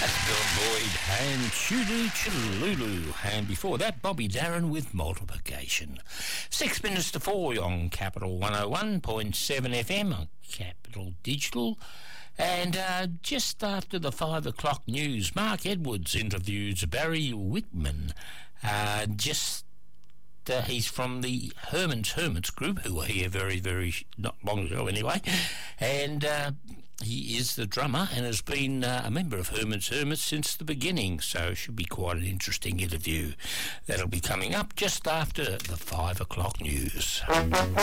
Boyd and Chulu Chululu, and before that Bobby Darin with Multiplication. 6 minutes to 4 on Capital 101.7 FM on Capital Digital, and just after the 5 o'clock news, Mark Edwards interviews Barry Whitman. He's from the Hermits group, who were here very not long ago anyway, and he is the drummer and has been a member of Hermits since the beginning, so it should be quite an interesting interview. That'll be coming up just after the 5 o'clock news.